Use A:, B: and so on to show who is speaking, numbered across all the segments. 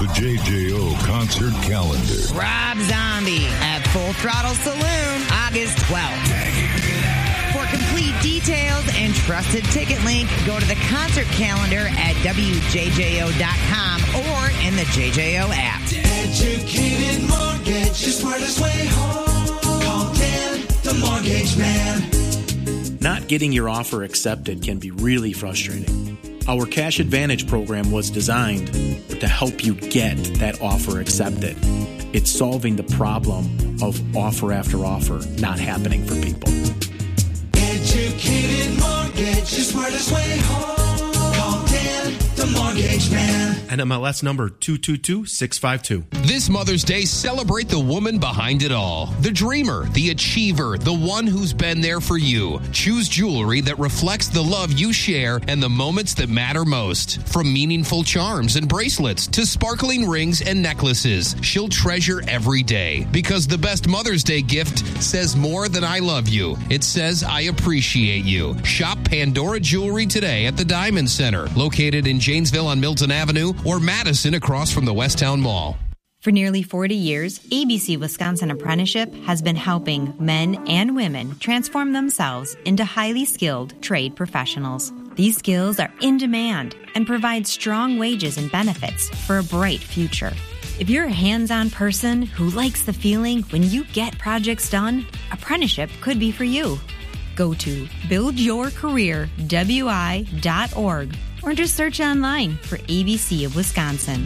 A: The JJO Concert Calendar.
B: Rob Zombie at Full Throttle Saloon, August 12th. For complete details and trusted ticket link, go to the concert calendar at WJJO.com or in the JJO app.
C: Educated Mortgage, the smartest way home. Call Dan, the Mortgage Man.
D: Not getting your offer accepted can be really frustrating. Our Cash Advantage program was designed to help you get that offer accepted. It's solving the problem of offer after offer not happening for people.
C: Educated Mortgage, the smartest way home. Call Dan, the Mortgage Man.
E: NMLS number 222652.
F: This Mother's Day, celebrate the woman behind it all. The dreamer, the achiever, the one who's been there for you. Choose jewelry that reflects the love you share and the moments that matter most. From meaningful charms and bracelets to sparkling rings and necklaces, she'll treasure every day. Because the best Mother's Day gift says more than I love you. It says I appreciate you. Shop Pandora Jewelry today at the Diamond Center, located in Janesville on Milton Avenue, or Madison across from the Westtown Mall.
G: For nearly 40 years, ABC Wisconsin Apprenticeship has been helping men and women transform themselves into highly skilled trade professionals. These skills are in demand and provide strong wages and benefits for a bright future. If you're a hands-on person who likes the feeling when you get projects done, apprenticeship could be for you. Go to buildyourcareerwi.org or just search online for ABC of Wisconsin.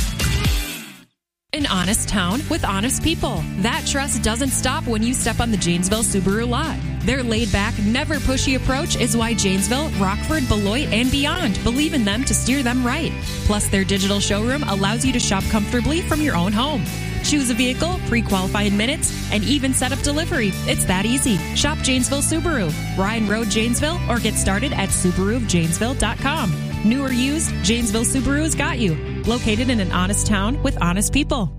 H: An honest town with honest people. That trust doesn't stop when you step on the Janesville Subaru lot. Their laid-back, never pushy approach is why Janesville, Rockford, Beloit, and beyond believe in them to steer them right. Plus, their digital showroom allows you to shop comfortably from your own home. Choose a vehicle, pre-qualify in minutes, and even set up delivery. It's that easy. Shop Janesville Subaru, Ryan Road, Janesville, or get started at SubaruofJanesville.com. New or used, Janesville Subaru's got you. Located in an honest town with honest people.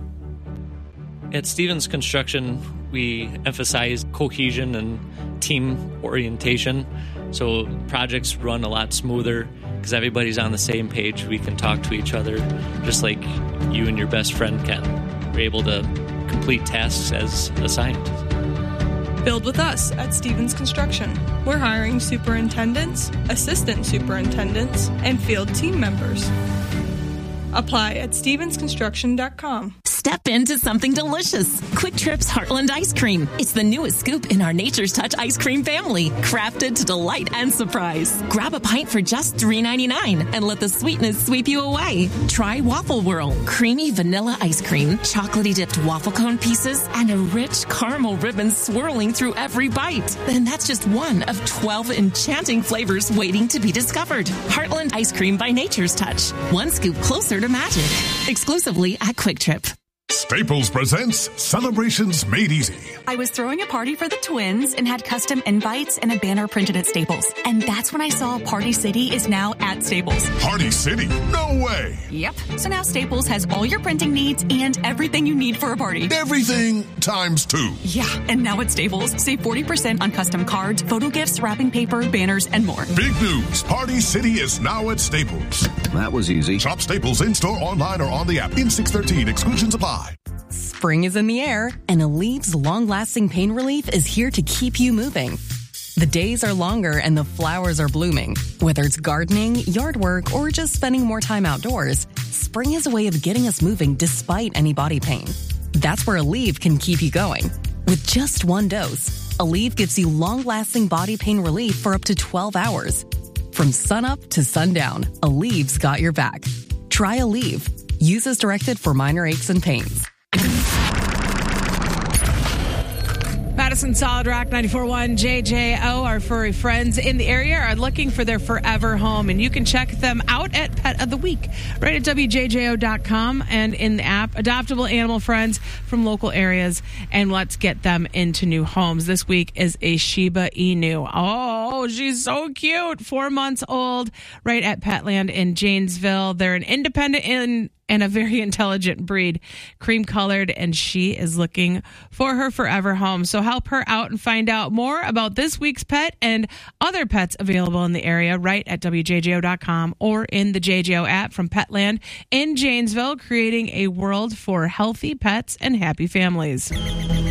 I: At Stevens Construction, we emphasize cohesion and team orientation. So projects run a lot smoother because everybody's on the same page. We can talk to each other just like you and your best friend can. We're able to complete tasks as assigned.
J: Build with us at Stevens Construction. We're hiring superintendents, assistant superintendents, and field team members. Apply at stevensconstruction.com.
K: Step into something delicious. Quick Trip's Heartland Ice Cream. It's the newest scoop in our Nature's Touch ice cream family, crafted to delight and surprise. Grab a pint for just $3.99 and let the sweetness sweep you away. Try Waffle Whirl, creamy vanilla ice cream, chocolatey dipped waffle cone pieces, and a rich caramel ribbon swirling through every bite. Then that's just one of 12 enchanting flavors waiting to be discovered. Heartland Ice Cream by Nature's Touch. One scoop closer to magic. Exclusively at Quick Trip.
L: Staples presents Celebrations Made Easy.
M: I was throwing a party for the twins and had custom invites and a banner printed at Staples. And that's when I saw Party City is now at Staples.
L: Party City? No way.
M: Yep. So now Staples has all your printing needs and everything you need for a party.
L: Everything times 2.
M: Yeah. And now at Staples, save 40% on custom cards, photo gifts, wrapping paper, banners, and more.
L: Big news. Party City is now at Staples.
N: That was easy.
L: Shop Staples in-store, online, or on the app. In 613. Exclusions apply.
O: Spring is in the air, and Aleve's long-lasting pain relief is here to keep you moving. The days are longer and the flowers are blooming. Whether it's gardening, yard work, or just spending more time outdoors, spring is a way of getting us moving despite any body pain. That's where Aleve can keep you going. With just one dose, Aleve gives you long-lasting body pain relief for up to 12 hours. From sunup to sundown, Aleve's got your back. Try Aleve. Use as directed for minor aches and pains.
P: Madison Solid Rock 94.1 JJO. Our furry friends in the area are looking for their forever home, and you can check them out at Pet of the Week right at WJJO.com and in the app. Adoptable animal friends from local areas, and let's get them into new homes. This week is a Shiba Inu. Oh, Oh, she's so cute. 4 months old, right at Petland in Janesville. They're an independent and a very intelligent breed, cream colored, and she is looking for her forever home. So help her out and find out more about this week's pet and other pets available in the area right at WJJO.com or in the JJO app from Petland in Janesville, creating a world for healthy pets and happy families.